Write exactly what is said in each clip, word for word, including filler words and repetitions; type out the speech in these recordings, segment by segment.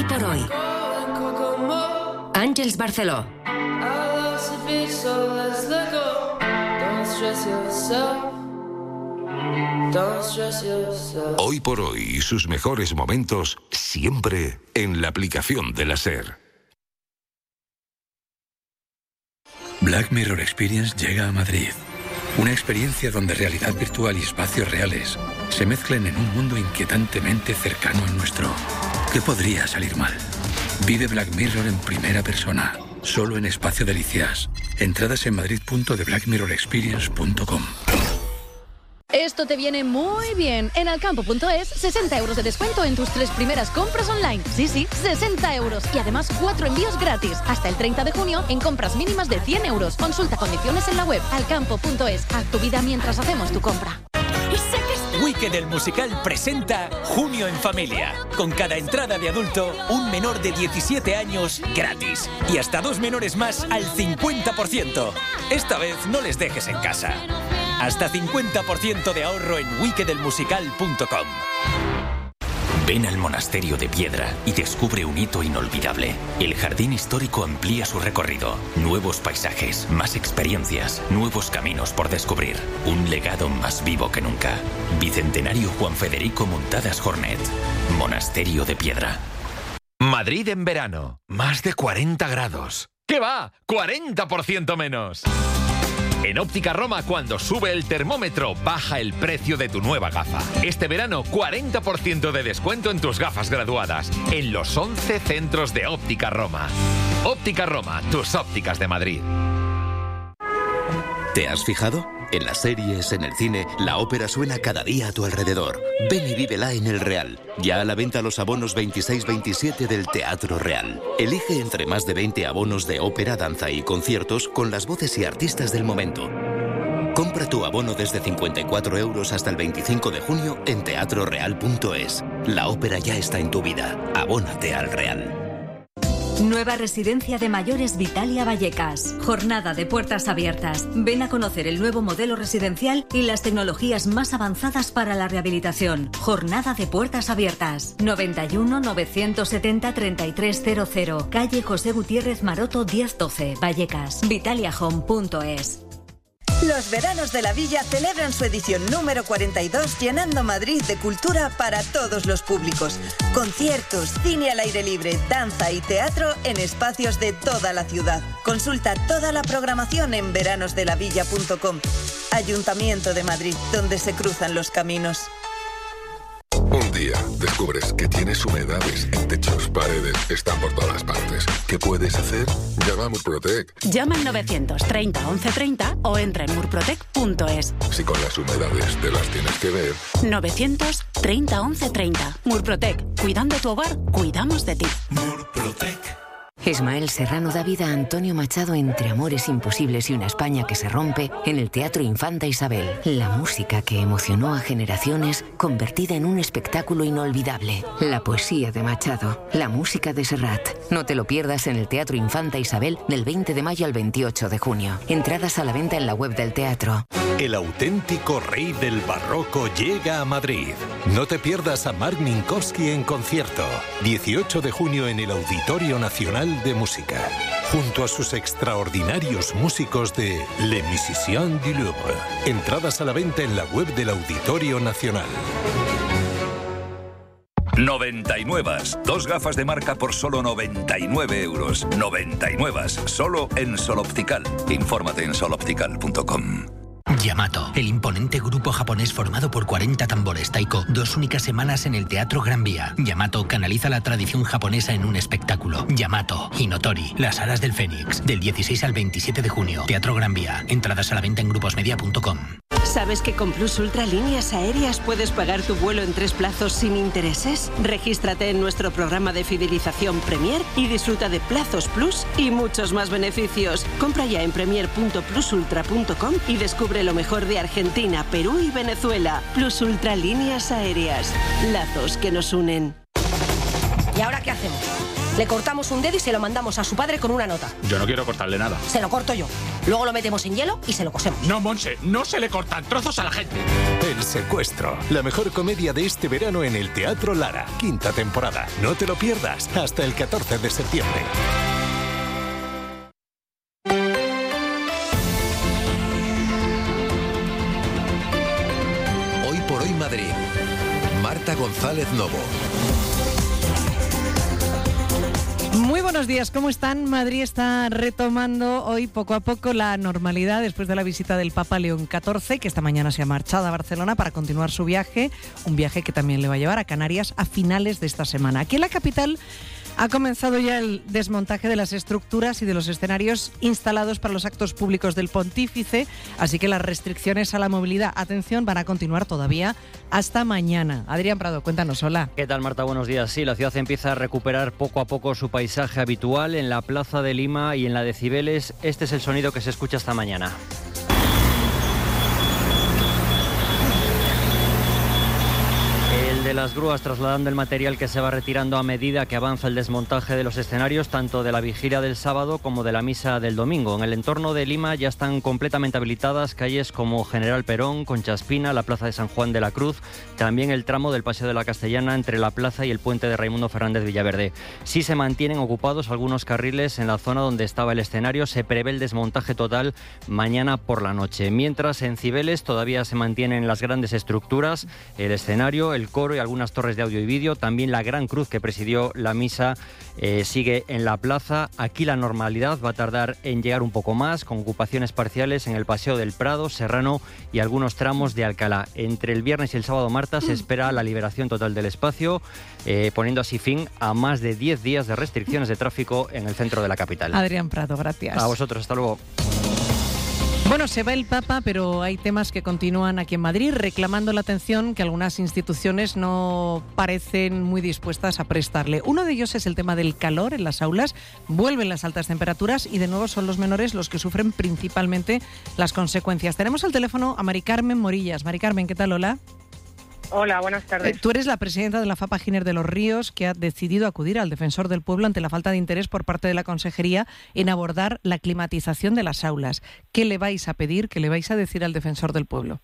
por hoy. Àngels Barceló. Hoy por hoy y sus mejores momentos siempre en la aplicación de la SER. Black Mirror Experience llega a Madrid. Una experiencia donde realidad virtual y espacios reales se mezclan en un mundo inquietantemente cercano al nuestro. ¿Qué podría salir mal? Vive Black Mirror en primera persona, solo en Espacio Delicias. Entradas en madrid punto de black mirror experience punto com. Esto te viene muy bien. En alcampo punto es, sesenta euros de descuento en tus tres primeras compras online. Sí, sí, sesenta euros. Y además cuatro envíos gratis. Hasta el treinta de junio en compras mínimas de cien euros. Consulta condiciones en la web alcampo punto es. Haz tu vida mientras hacemos tu compra. Wicked el musical presenta Junio en Familia. Con cada entrada de adulto, un menor de diecisiete años gratis. Y hasta dos menores más al cincuenta por ciento. Esta vez no les dejes en casa. Hasta cincuenta por ciento de ahorro en wicked el musical punto com. Ven al Monasterio de Piedra y descubre un hito inolvidable. El jardín histórico amplía su recorrido. Nuevos paisajes, más experiencias, nuevos caminos por descubrir. Un legado más vivo que nunca. Bicentenario Juan Federico Muntadas Jornet. Monasterio de Piedra. Madrid en verano. Más de cuarenta grados. ¿Qué va? ¡cuarenta por ciento menos! En Óptica Roma, cuando sube el termómetro, baja el precio de tu nueva gafa. Este verano, cuarenta por ciento de descuento en tus gafas graduadas. En los once centros de Óptica Roma. Óptica Roma, tus ópticas de Madrid. ¿Te has fijado? En las series, en el cine, la ópera suena cada día a tu alrededor. Ven y vívela en El Real. Ya a la venta los abonos veintiséis veintisiete del Teatro Real. Elige entre más de veinte abonos de ópera, danza y conciertos con las voces y artistas del momento. Compra tu abono desde cincuenta y cuatro euros hasta el veinticinco de junio en teatro real punto es. La ópera ya está en tu vida. Abónate al Real. Nueva residencia de mayores Vitalia Vallecas. Jornada de puertas abiertas. Ven a conocer el nuevo modelo residencial y las tecnologías más avanzadas para la rehabilitación. Jornada de puertas abiertas. noventa y uno, novecientos setenta, treinta y tres cero cero. Calle José Gutiérrez Maroto diez doce. Vallecas. vitalia home punto es. Los veranos de la Villa celebran su edición número cuarenta y dos, llenando Madrid de cultura para todos los públicos. Conciertos, cine al aire libre, danza y teatro en espacios de toda la ciudad. Consulta toda la programación en veranos de la villa punto com. Ayuntamiento de Madrid, donde se cruzan los caminos. Un día descubres que tienes humedades en techos, paredes, están por todas partes. ¿Qué puedes hacer? Llama a Murprotec. Llama al novecientos treinta once treinta o entra en murprotec punto es. Si con las humedades te las tienes que ver. novecientos treinta once treinta. Murprotec. Cuidando tu hogar, cuidamos de ti. Murprotec. Ismael Serrano da vida a Antonio Machado entre amores imposibles y una España que se rompe en el Teatro Infanta Isabel. La música que emocionó a generaciones convertida en un espectáculo inolvidable. La poesía de Machado, la música de Serrat. No te lo pierdas en el Teatro Infanta Isabel del veinte de mayo al veintiocho de junio. Entradas a la venta en la web del teatro. El auténtico rey del barroco llega a Madrid. No te pierdas a Marc Minkowski en concierto. dieciocho de junio en el Auditorio Nacional de Música, junto a sus extraordinarios músicos de Les Musiciens du Louvre. Entradas a la venta en la web del Auditorio Nacional. noventa y nueve. Dos gafas de marca por solo noventa y nueve euros. noventa y nueve. Solo en Sol Optical. Infórmate en sol optical punto com. Yamato, el imponente grupo japonés formado por cuarenta tambores taiko, dos únicas semanas en el Teatro Gran Vía. Yamato canaliza la tradición japonesa en un espectáculo. Yamato, Hinotori, Las Alas del Fénix, del dieciséis al veintisiete de junio. Teatro Gran Vía. Entradas a la venta en gruposmedia punto com. ¿Sabes que con Plus Ultra Líneas Aéreas puedes pagar tu vuelo en tres plazos sin intereses? Regístrate en nuestro programa de fidelización Premier y disfruta de plazos Plus y muchos más beneficios. Compra ya en premier punto plus ultra punto com y descubre lo mejor de Argentina, Perú y Venezuela. Plus Ultra Líneas Aéreas. Lazos que nos unen. ¿Y ahora qué hacemos? Le cortamos un dedo y se lo mandamos a su padre con una nota. Yo no quiero cortarle nada. Se lo corto yo. Luego lo metemos en hielo y se lo cosemos. No, Monse, no se le cortan trozos a la gente. El secuestro, la mejor comedia de este verano en el Teatro Lara. Quinta temporada. No te lo pierdas hasta el catorce de septiembre. Hoy por hoy Madrid. Marta González Novo. Muy buenos días, ¿cómo están? Madrid está retomando hoy poco a poco la normalidad después de la visita del Papa León catorce, que esta mañana se ha marchado a Barcelona para continuar su viaje, un viaje que también le va a llevar a Canarias a finales de esta semana. Aquí en la capital ha comenzado ya el desmontaje de las estructuras y de los escenarios instalados para los actos públicos del Pontífice, así que las restricciones a la movilidad, atención, van a continuar todavía hasta mañana. Adrián Prado, cuéntanos, hola. ¿Qué tal, Marta? Buenos días. Sí, la ciudad empieza a recuperar poco a poco su paisaje habitual en la Plaza de Lima y en la de Cibeles. Este es el sonido que se escucha esta mañana. De las grúas trasladando el material que se va retirando a medida que avanza el desmontaje de los escenarios, tanto de la vigilia del sábado como de la misa del domingo. En el entorno de Lima ya están completamente habilitadas calles como General Perón, Concha Espina, la Plaza de San Juan de la Cruz, también el tramo del Paseo de la Castellana entre la plaza y el puente de Raimundo Fernández Villaverde. Sí se mantienen ocupados algunos carriles en la zona donde estaba el escenario. Se prevé el desmontaje total mañana por la noche. Mientras en Cibeles todavía se mantienen las grandes estructuras, el escenario, el coro y algunas torres de audio y vídeo. También la gran cruz que presidió la misa eh, sigue en la plaza. Aquí la normalidad va a tardar en llegar un poco más, con ocupaciones parciales en el Paseo del Prado, Serrano y algunos tramos de Alcalá. Entre el viernes y el sábado, Marta, se espera la liberación total del espacio, eh, poniendo así fin a más de diez días de restricciones de tráfico en el centro de la capital. Adrián Prado, gracias. A vosotros, hasta luego. Bueno, se va el Papa, pero hay temas que continúan aquí en Madrid reclamando la atención que algunas instituciones no parecen muy dispuestas a prestarle. Uno de ellos es el tema del calor en las aulas. Vuelven las altas temperaturas y de nuevo son los menores los que sufren principalmente las consecuencias. Tenemos al teléfono a Mari Carmen Morillas. Mari Carmen, ¿qué tal? Hola. Hola, buenas tardes. Eh, tú eres la presidenta de la FAPA Giner de los Ríos, que ha decidido acudir al Defensor del Pueblo ante la falta de interés por parte de la Consejería en abordar la climatización de las aulas. ¿Qué le vais a pedir, qué le vais a decir al Defensor del Pueblo?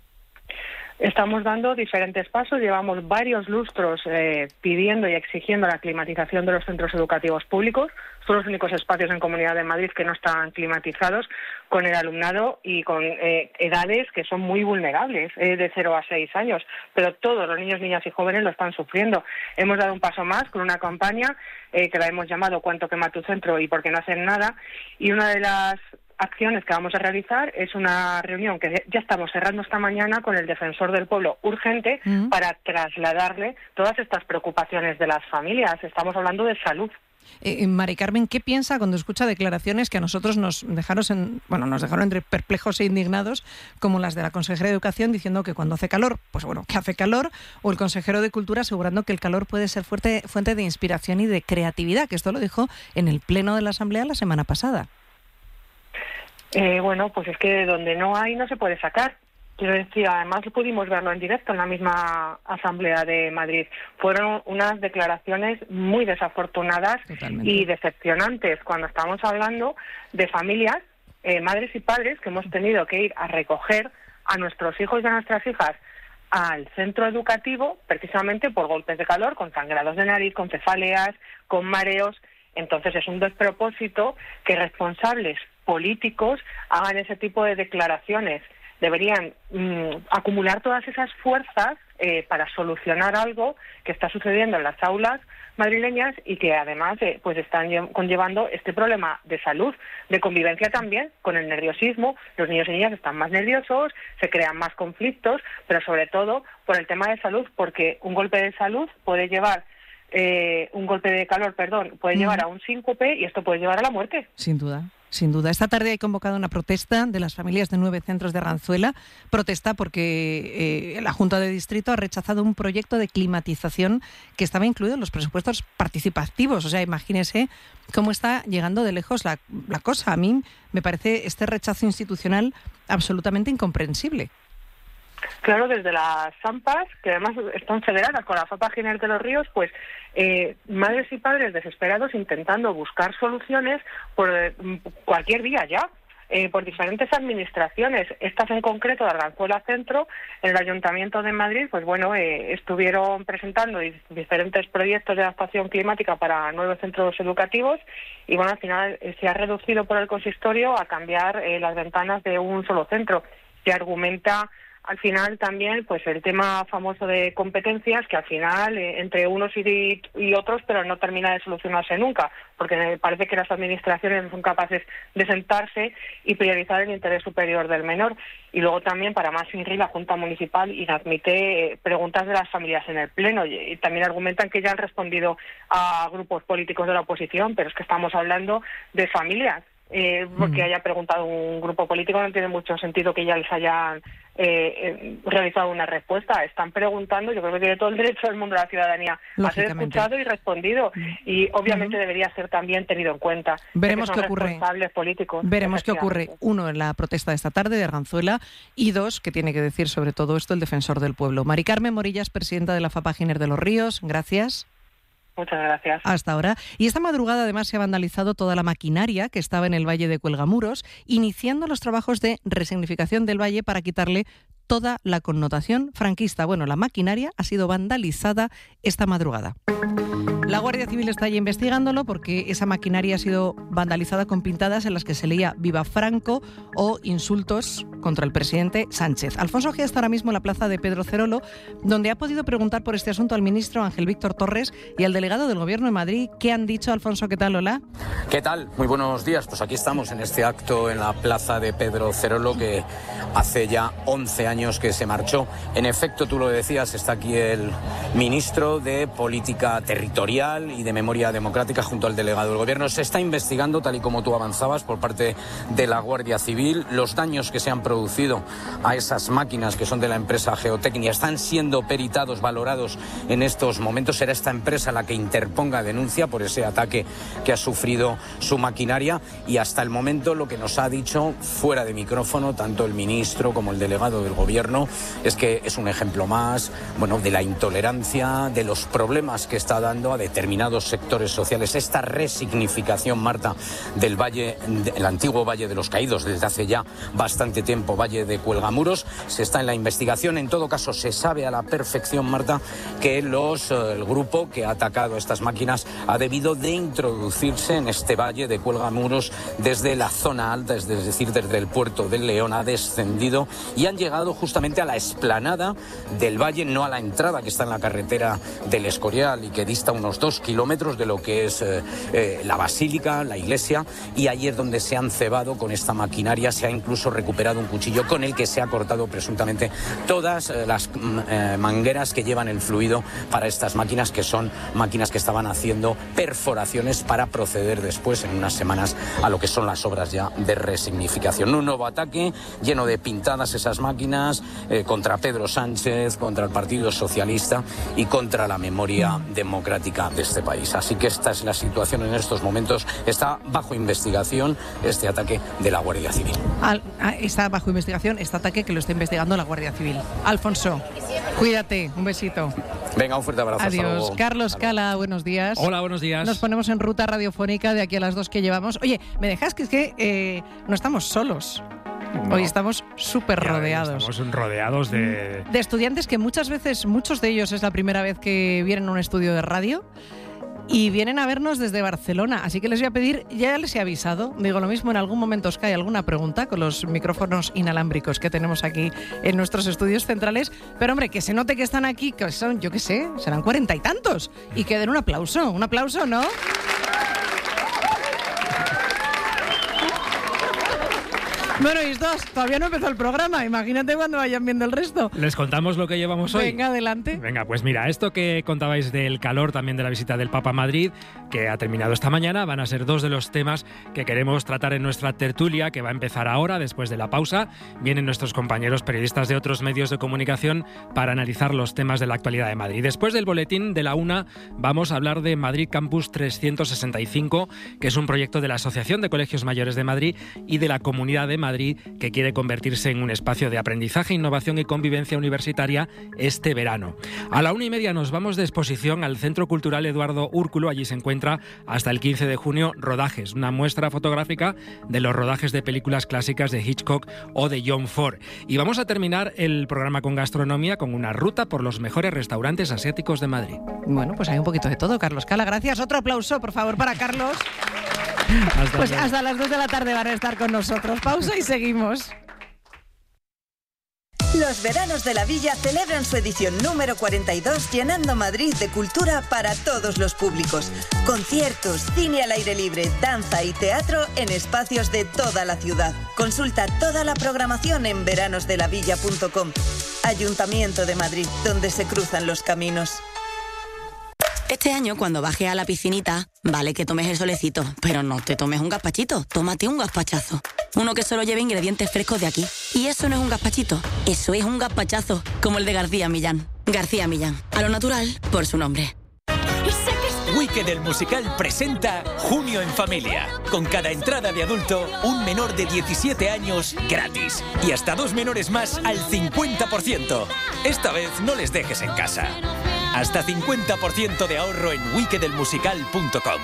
Estamos dando diferentes pasos, llevamos varios lustros eh, pidiendo y exigiendo la climatización de los centros educativos públicos. Son los únicos espacios en Comunidad de Madrid que no están climatizados, con el alumnado y con eh, edades que son muy vulnerables, eh, de cero a seis años, pero todos los niños, niñas y jóvenes lo están sufriendo. Hemos dado un paso más con una campaña eh, que la hemos llamado ¿Cuánto quema tu centro y por qué no hacen nada? Y una de las acciones que vamos a realizar es una reunión que ya estamos cerrando esta mañana con el Defensor del Pueblo urgente uh-huh. para trasladarle todas estas preocupaciones de las familias. Estamos hablando de salud. Eh, Mari Carmen, ¿qué piensa cuando escucha declaraciones que a nosotros nos dejaron, en, bueno, nos dejaron entre perplejos e indignados, como las de la consejera de Educación diciendo que cuando hace calor, pues bueno, que hace calor, o el consejero de Cultura asegurando que el calor puede ser fuerte, fuente de inspiración y de creatividad, que esto lo dijo en el pleno de la Asamblea la semana pasada? Eh, bueno, pues es que donde no hay no se puede sacar. Quiero decir, además pudimos verlo en directo en la misma Asamblea de Madrid. Fueron unas declaraciones muy desafortunadas Totalmente. y decepcionantes cuando estamos hablando de familias, eh, madres y padres que hemos tenido que ir a recoger a nuestros hijos y a nuestras hijas al centro educativo precisamente por golpes de calor, con sangrados de nariz, con cefaleas, con mareos. Entonces es un despropósito que responsables políticos hagan ese tipo de declaraciones. Deberían mmm, acumular todas esas fuerzas eh, para solucionar algo que está sucediendo en las aulas madrileñas y que además eh, pues están conllevando este problema de salud, de convivencia también con el nerviosismo. Los niños y niñas están más nerviosos, se crean más conflictos, pero sobre todo por el tema de salud, porque un golpe de salud puede llevar eh, un golpe de calor, perdón, puede mm. llevar a un síncope y esto puede llevar a la muerte. Sin duda. Sin duda. Esta tarde hay convocado una protesta de las familias de nueve centros de Arganzuela. Protesta porque eh, la Junta de Distrito ha rechazado un proyecto de climatización que estaba incluido en los presupuestos participativos. O sea, imagínese cómo está llegando de lejos la, la cosa. A mí me parece este rechazo institucional absolutamente incomprensible. Claro, desde las AMPAs, que además están federadas con la FAPA Giner de los Ríos, pues eh, madres y padres desesperados intentando buscar soluciones por eh, cualquier vía ya. Eh, por diferentes administraciones, estas en concreto de Arganzuela Centro, en el Ayuntamiento de Madrid, pues bueno, eh, estuvieron presentando diferentes proyectos de adaptación climática para nuevos centros educativos y bueno, al final eh, se ha reducido por el consistorio a cambiar eh, las ventanas de un solo centro. Se argumenta al final también pues el tema famoso de competencias, que al final eh, entre unos y, y otros, pero no termina de solucionarse nunca, porque me parece que las administraciones no son capaces de sentarse y priorizar el interés superior del menor. Y luego también, para más inri, la Junta Municipal inadmite eh, preguntas de las familias en el Pleno, y, y también argumentan que ya han respondido a grupos políticos de la oposición, pero es que estamos hablando de familias. Eh, porque haya preguntado un grupo político no tiene mucho sentido que ya les hayan eh, eh, realizado una respuesta. Están preguntando, yo creo que tiene todo el derecho del mundo de la ciudadanía a ser escuchado y respondido, y obviamente uh-huh. debería ser también tenido en cuenta. Veremos que son qué ocurre. Responsables políticos. Veremos qué ocurre. Uno, en la protesta de esta tarde de Arganzuela, y dos, que tiene que decir sobre todo esto el defensor del pueblo. Mari Carmen Morillas, presidenta de la FAPA Giner de los Ríos, gracias. Muchas gracias. Hasta ahora. Y esta madrugada además se ha vandalizado toda la maquinaria que estaba en el Valle de Cuelgamuros, iniciando los trabajos de resignificación del valle para quitarle toda la connotación franquista. Bueno, la maquinaria ha sido vandalizada esta madrugada. La Guardia Civil está ya investigándolo porque esa maquinaria ha sido vandalizada con pintadas en las que se leía «Viva Franco» o insultos contra el presidente Sánchez. Alfonso Gea está ahora mismo en la plaza de Pedro Cerolo, donde ha podido preguntar por este asunto al ministro Ángel Víctor Torres y al delegado del Gobierno de Madrid. ¿Qué han dicho, Alfonso? ¿Qué tal? Hola. ¿Qué tal? Muy buenos días. Pues aquí estamos en este acto en la plaza de Pedro Cerolo, que hace ya once años que se marchó. En efecto, tú lo decías, está aquí el ministro de Política Territorial y de Memoria Democrática junto al delegado del Gobierno. Se está investigando, tal y como tú avanzabas, por parte de la Guardia Civil. Los daños que se han producido a esas máquinas que son de la empresa Geotecnia están siendo peritados, valorados en estos momentos. Será esta empresa la que interponga denuncia por ese ataque que ha sufrido su maquinaria, y hasta el momento lo que nos ha dicho fuera de micrófono tanto el ministro como el delegado del Gobierno es que es un ejemplo más, bueno, de la intolerancia, de los problemas que está dando a determinados sectores sociales esta resignificación, Marta, del valle, el antiguo Valle de los Caídos, desde hace ya bastante tiempo, Valle de Cuelgamuros. Se está en la investigación. En todo caso, se sabe a la perfección, Marta, que los, el grupo que ha atacado estas máquinas ha debido de introducirse en este Valle de Cuelgamuros desde la zona alta, es decir, desde el puerto del León, ha descendido y han llegado justamente a la explanada del valle, no a la entrada que está en la carretera del Escorial y que dista unos dos kilómetros de lo que es eh, eh, la basílica, la iglesia, y ahí es donde se han cebado con esta maquinaria. Se ha incluso recuperado un cuchillo con el que se ha cortado presuntamente todas eh, las eh, mangueras que llevan el fluido para estas máquinas, que son máquinas que estaban haciendo perforaciones para proceder después, en unas semanas, a lo que son las obras ya de resignificación. Un nuevo ataque lleno de pintadas, esas máquinas, eh, contra Pedro Sánchez, contra el Partido Socialista y contra la memoria democrática de este país. Así que esta es la situación en estos momentos. Está bajo investigación este ataque de la Guardia Civil. Al, está bajo investigación este ataque que lo está investigando la Guardia Civil. Alfonso, cuídate. Un besito. Venga, un fuerte abrazo. Adiós. Carlos Cala, buenos días. Hola, buenos días. Nos ponemos en ruta radiofónica de aquí a las dos que llevamos. Oye, ¿me dejas que es que eh, no estamos solos? No. Hoy estamos súper rodeados. Estamos rodeados de... De estudiantes que muchas veces, muchos de ellos es la primera vez que vienen a un estudio de radio y vienen a vernos desde Barcelona. Así que les voy a pedir, ya les he avisado, digo lo mismo, en algún momento os cae alguna pregunta con los micrófonos inalámbricos que tenemos aquí en nuestros estudios centrales. Pero hombre, que se note que están aquí, que son, yo qué sé, serán cuarenta y tantos. Y que den un aplauso, un aplauso, ¿no? Bueno, y estos, todavía no empezó el programa. Imagínate cuando vayan viendo el resto. ¿Les contamos lo que llevamos hoy? Venga, adelante. Venga, pues mira, esto que contabais del calor, también de la visita del Papa a Madrid, que ha terminado esta mañana, van a ser dos de los temas que queremos tratar en nuestra tertulia, que va a empezar ahora, después de la pausa. Vienen nuestros compañeros periodistas de otros medios de comunicación para analizar los temas de la actualidad de Madrid. Después del boletín de la una, vamos a hablar de Madrid Campus trescientos sesenta y cinco, que es un proyecto de la Asociación de Colegios Mayores de Madrid y de la Comunidad de Madrid, Madrid, que quiere convertirse en un espacio de aprendizaje, innovación y convivencia universitaria este verano. A la una y media nos vamos de exposición al Centro Cultural Eduardo Úrculo. Allí se encuentra hasta el quince de junio Rodajes, una muestra fotográfica de los rodajes de películas clásicas de Hitchcock o de John Ford. Y vamos a terminar el programa con gastronomía, con una ruta por los mejores restaurantes asiáticos de Madrid. Bueno, pues hay un poquito de todo, Carlos Cala. Gracias. Otro aplauso, por favor, para Carlos. Hasta pues luego. Hasta las dos de la tarde van a estar con nosotros. Pausa y seguimos. Los veranos de la Villa celebran su edición número cuarenta y dos, llenando Madrid de cultura para todos los públicos. Conciertos, cine al aire libre, danza y teatro en espacios de toda la ciudad. Consulta toda la programación en veranos de la villa punto com. Ayuntamiento de Madrid, donde se cruzan los caminos. Este año, cuando bajes a la piscinita, vale que tomes el solecito, pero no te tomes un gazpachito, tómate un gazpachazo. Uno que solo lleve ingredientes frescos de aquí. Y eso no es un gazpachito, eso es un gazpachazo, como el de García Millán. García Millán, a lo natural, por su nombre. Wicked el musical presenta Junio en Familia. Con cada entrada de adulto, un menor de diecisiete años gratis. Y hasta dos menores más al cincuenta por ciento. Esta vez no les dejes en casa. Hasta cincuenta por ciento de ahorro en wicked el musical punto com.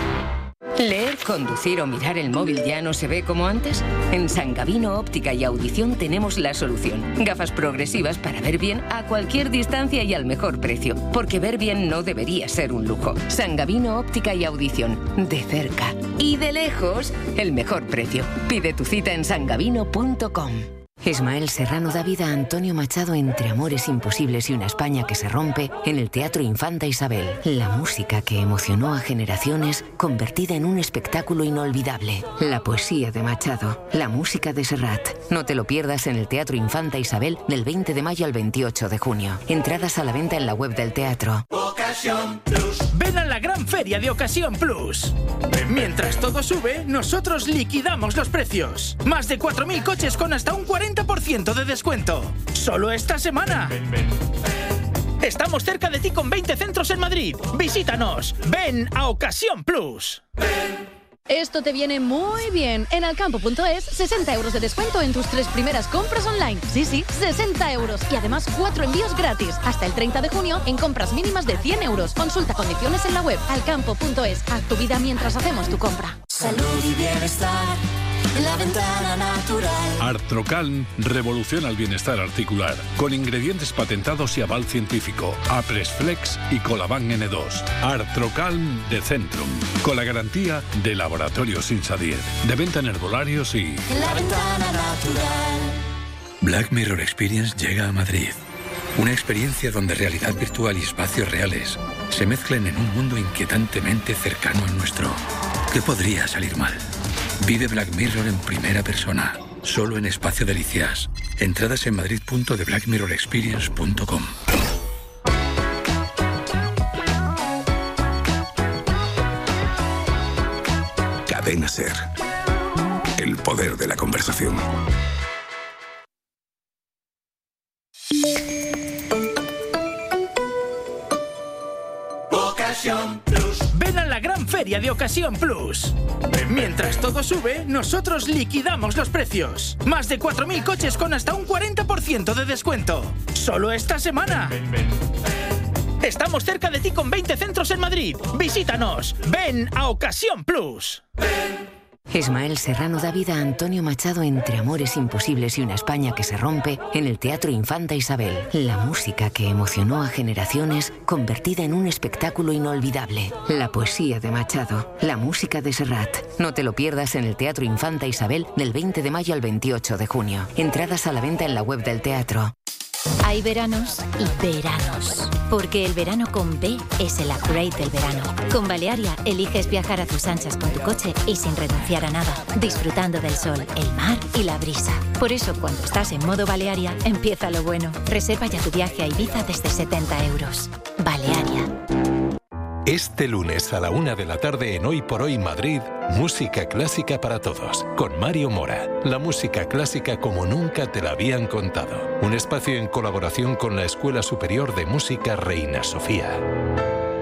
¿Leer, conducir o mirar el móvil ya no se ve como antes? En San Gavino Óptica y Audición tenemos la solución. Gafas progresivas para ver bien a cualquier distancia y al mejor precio. Porque ver bien no debería ser un lujo. San Gavino Óptica y Audición. De cerca y de lejos, el mejor precio. Pide tu cita en san gavino punto com. Ismael Serrano da vida a Antonio Machado entre amores imposibles y una España que se rompe en el Teatro Infanta Isabel. La música que emocionó a generaciones convertida en un espectáculo inolvidable. La poesía de Machado, la música de Serrat. No te lo pierdas en el Teatro Infanta Isabel del veinte de mayo al veintiocho de junio. Entradas a la venta en la web del teatro. Ocasión Plus. Ven a la gran feria de Ocasión Plus. Mientras todo sube, nosotros liquidamos los precios. Más de cuatro mil coches con hasta un cuarenta por ciento de descuento. Solo esta semana. Ven, ven. Estamos cerca de ti con veinte centros en Madrid. Visítanos. Ven a Ocasión Plus. Ven. Esto te viene muy bien. En alcampo punto es, sesenta euros de descuento en tus tres primeras compras online. Sí, sí, sesenta euros. Y además cuatro envíos gratis. Hasta el treinta de junio en compras mínimas de cien euros. Consulta condiciones en la web alcampo punto es. Haz tu vida mientras hacemos tu compra. Salud y bienestar en la ventana natural. Artrocalm revoluciona el bienestar articular con ingredientes patentados y aval científico. Apresflex y Colaban ene dos. Artrocalm de Centrum, con la garantía de Laboratorios Insadier. De venta en herbolarios y... En la ventana natural. Black Mirror Experience llega a Madrid. Una experiencia donde realidad virtual y espacios reales se mezclan en un mundo inquietantemente cercano al nuestro. ¿Qué podría salir mal? Vive Black Mirror en primera persona, solo en Espacio Delicias. Entradas en madrid punto de black mirror experience punto com. Cadena Ser. El poder de la conversación. Ocasión Plus. Ven a la gran feria de Ocasión Plus. Mientras todo sube, nosotros liquidamos los precios. Más de cuatro mil coches con hasta un cuarenta por ciento de descuento. Solo esta semana. Ven, ven. Estamos cerca de ti con veinte centros en Madrid. Visítanos. Ven a Ocasión Plus. Ven. Ismael Serrano da vida a Antonio Machado entre amores imposibles y una España que se rompe en el Teatro Infanta Isabel. La música que emocionó a generaciones convertida en un espectáculo inolvidable. La poesía de Machado, la música de Serrat. No te lo pierdas en el Teatro Infanta Isabel del veinte de mayo al veintiocho de junio. Entradas a la venta en la web del teatro. Hay veranos y veranos, porque el verano con B es el upgrade del verano. Con Balearia eliges viajar a tus anchas con tu coche y sin renunciar a nada, disfrutando del sol, el mar y la brisa. Por eso, cuando estás en modo Balearia, empieza lo bueno. Reserva ya tu viaje a Ibiza desde setenta euros. Balearia. Este lunes a la una de la tarde en Hoy por Hoy Madrid, música clásica para todos, con Mario Mora. La música clásica como nunca te la habían contado. Un espacio en colaboración con la Escuela Superior de Música Reina Sofía.